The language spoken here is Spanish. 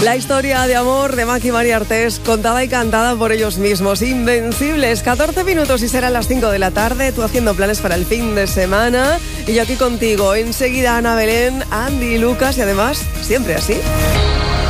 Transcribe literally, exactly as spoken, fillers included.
La historia de amor de Maki y María Artés, contada y cantada por ellos mismos. Invencibles, catorce minutos y serán las cinco de la tarde. Tú haciendo planes para el fin de semana. Y yo aquí contigo. Enseguida Ana Belén, Andy y Lucas. Y además, siempre así.